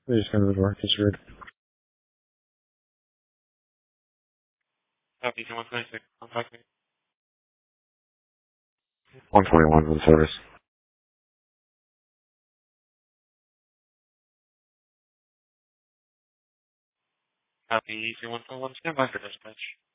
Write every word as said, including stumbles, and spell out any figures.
They just go to the door. It's weird. Copy, one twenty-six. Contact me. one twenty-one in service. Copy, three one four one. Stand by for dispatch.